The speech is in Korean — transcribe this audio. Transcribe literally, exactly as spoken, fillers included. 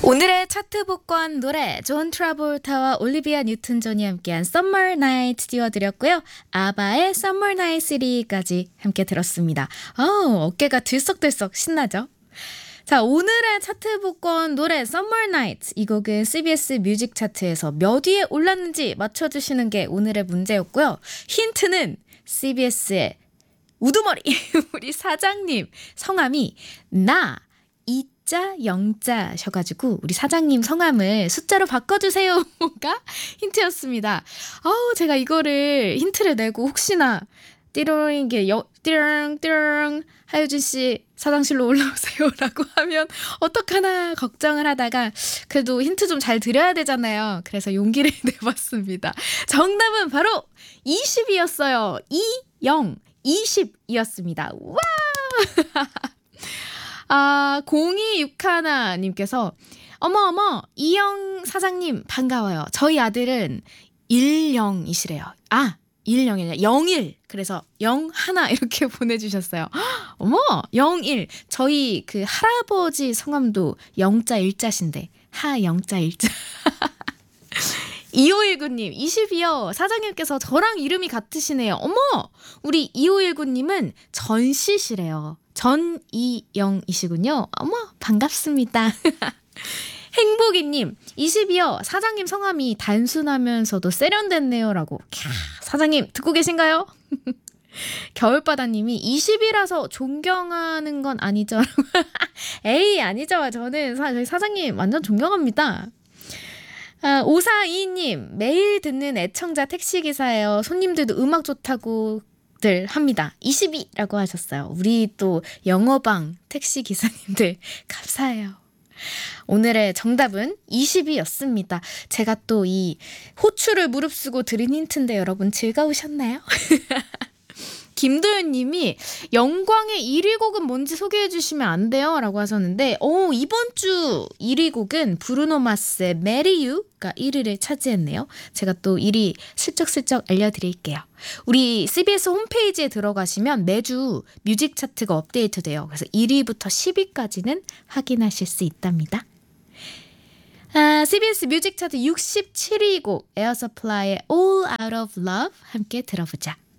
오늘의 차트 복권 노래 존 트라볼타와 올리비아 뉴튼 존이 함께한 Summer Night 띄워드렸고요. 아바의 Summer Night 삼까지 함께 들었습니다. 어, 어깨가 들썩들썩 신나죠? 자, 오늘의 차트 복권 노래 Summer Night, 이 곡은 씨비에스 뮤직 차트에서 몇 위에 올랐는지 맞춰주시는 게 오늘의 문제였고요. 힌트는 씨비에스의 우두머리 우리 사장님 성함이 나 이자 영자셔가지고 우리 사장님 성함을 숫자로 바꿔주세요가 힌트였습니다. 어우, 제가 이거를 힌트를 내고 혹시나 띠롱 게 띠롱 띠롱 하유진 씨 사장실로 올라오세요라고 하면 어떡하나 걱정을 하다가 그래도 힌트 좀 잘 드려야 되잖아요. 그래서 용기를 내봤습니다. 정답은 바로 이십이었어요. 이영 이십이었습니다. 와! 아, 공이육하나님께서 어머 어머 이영 사장님 반가워요. 저희 아들은 일영이시래요. 아, 일영이 아니라 영일. 그래서 영하나 이렇게 보내주셨어요. 어머, 영일. 저희 그 할아버지 성함도 영자 일자신데 하영자 일자. 이오일구님 이십이요. 사장님께서 저랑 이름이 같으시네요. 어머, 우리 이오일구님은 전씨시래요. 전이영이시군요. 어머, 반갑습니다. 행복이님 이십이요. 사장님 성함이 단순하면서도 세련됐네요 라고. 캬, 사장님 듣고 계신가요? 겨울바다님이 이십이라서 존경하는 건 아니죠? 에이, 아니죠. 저는 사, 저희 사장님 완전 존경합니다. 아, 오사이이님 매일 듣는 애청자 택시기사예요. 손님들도 음악 좋다고 들 합니다. 이십이라고 하셨어요. 우리 또 영어방 택시기사님들 감사해요. 오늘의 정답은 이십이였습니다. 제가 또 이 호추를 무릅쓰고 드린 힌트인데 여러분 즐거우셨나요? 김도현님이 영광의 일 위 곡은 뭔지 소개해 주시면 안 돼요? 라고 하셨는데 오, 이번 주 일 위 곡은 브루노 마스의 Marry You가 일 위를 차지했네요. 제가 또 일 위 슬쩍슬쩍 알려드릴게요. 우리 씨비에스 홈페이지에 들어가시면 매주 뮤직 차트가 업데이트돼요. 그래서 일 위부터 십 위까지는 확인하실 수 있답니다. 아, 씨비에스 뮤직 차트 육십칠 위 곡 에어 서플라이의 All Out of Love 함께 들어보자.